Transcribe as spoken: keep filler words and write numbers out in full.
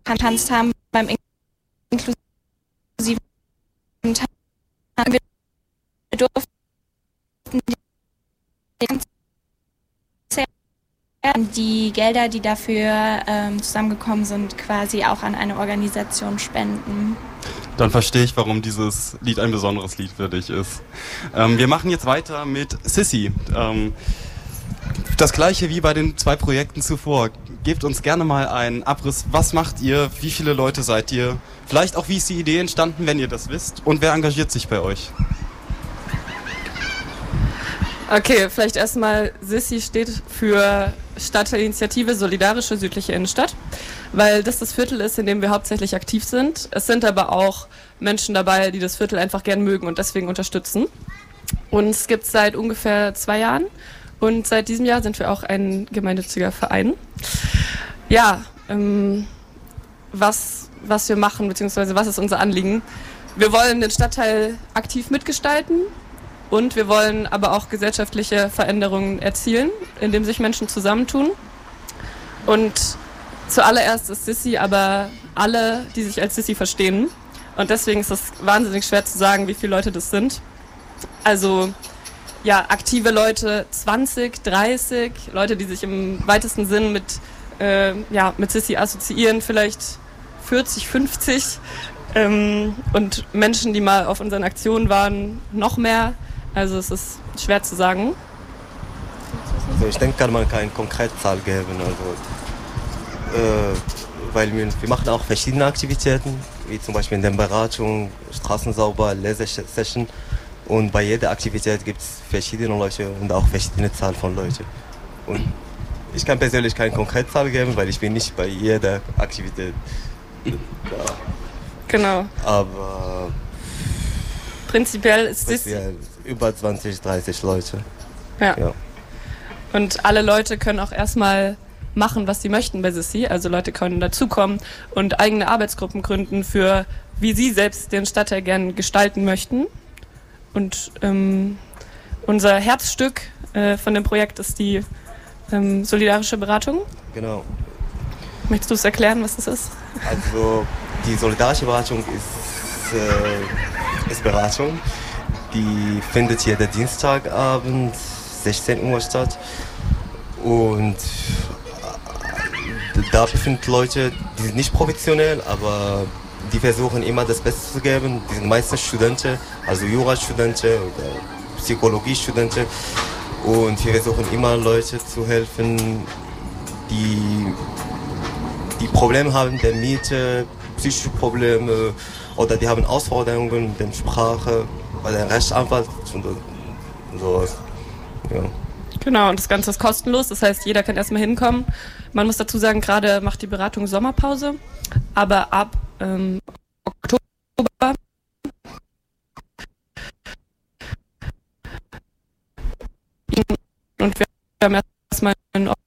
getanzt haben beim inklusiven Tanz. Wir durften die Gelder, die dafür ähm, zusammengekommen sind, quasi auch an eine Organisation spenden. Dann verstehe ich, warum dieses Lied ein besonderes Lied für dich ist. Ähm, wir machen jetzt weiter mit Sissy. Ähm, das gleiche wie bei den zwei Projekten zuvor. Gebt uns gerne mal einen Abriss. Was macht ihr? Wie viele Leute seid ihr? Vielleicht auch, wie ist die Idee entstanden, wenn ihr das wisst? Und wer engagiert sich bei euch? Okay, vielleicht erstmal, Sissy steht für Stadtteilinitiative Solidarische Südliche Innenstadt, weil das das Viertel ist, in dem wir hauptsächlich aktiv sind. Es sind aber auch Menschen dabei, die das Viertel einfach gern mögen und deswegen unterstützen. Uns gibt es seit ungefähr zwei Jahren und seit diesem Jahr sind wir auch ein gemeinnütziger Verein. Ja, ähm, was, was wir machen, beziehungsweise was ist unser Anliegen? Wir wollen den Stadtteil aktiv mitgestalten. Und wir wollen aber auch gesellschaftliche Veränderungen erzielen, indem sich Menschen zusammentun. Und zuallererst ist Sissy aber alle, die sich als Sissy verstehen. Und deswegen ist es wahnsinnig schwer zu sagen, wie viele Leute das sind. Also ja, aktive Leute zwanzig, dreißig, Leute, die sich im weitesten Sinn mit, äh, ja, mit Sissy assoziieren, vielleicht vierzig, fünfzig. Ähm, und Menschen, die mal auf unseren Aktionen waren, noch mehr. Also es ist schwer zu sagen. Also ich denke, kann man keine konkrete Zahl geben. Also, äh, weil wir, wir machen auch verschiedene Aktivitäten, wie zum Beispiel in der Beratung, Straßensauber, Lesersession. Und bei jeder Aktivität gibt es verschiedene Leute und auch verschiedene Zahl von Leuten. Und ich kann persönlich keine konkrete Zahl geben, weil ich bin nicht bei jeder Aktivität da. Genau. Aber prinzipiell ist es über zwanzig, dreißig Leute. Ja. ja. Und alle Leute können auch erstmal machen, was sie möchten bei Sissy. Also Leute können dazukommen und eigene Arbeitsgruppen gründen für, wie sie selbst den Stadtteil gerne gestalten möchten. Und ähm, unser Herzstück äh, von dem Projekt ist die ähm, solidarische Beratung. Genau. Möchtest du es erklären, was das ist? Also die solidarische Beratung ist, äh, ist Beratung. Die findet jeder Dienstagabend, sechzehn Uhr statt. Und da befinden Leute, die sind nicht professionell, aber die versuchen immer das Beste zu geben. Die sind meistens Studenten, also Jurastudenten oder Psychologiestudenten. Und wir versuchen immer Leute zu helfen, die, die Probleme haben der Miete, psychische Probleme oder die haben Herausforderungen mit der Sprache oder der Rechtsanwalt und sowas. Ja. Genau, und das Ganze ist kostenlos, das heißt, jeder kann erstmal hinkommen. Man muss dazu sagen, gerade macht die Beratung Sommerpause, aber ab ähm, Oktober und wir haben erstmal einen